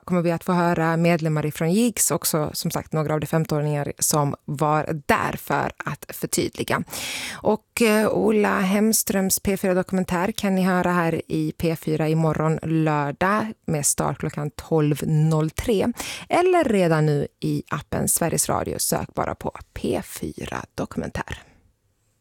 kommer vi att få höra medlemmar ifrån Jigs, också som sagt några av de 15-åringar som var där för att förtydliga. Och Ola Hemströms P4-dokumentär kan ni höra här i P4 imorgon lördag med start klockan 12.03 eller redan nu i appen Sveriges Radio. Sök bara på P4 Dokumentär.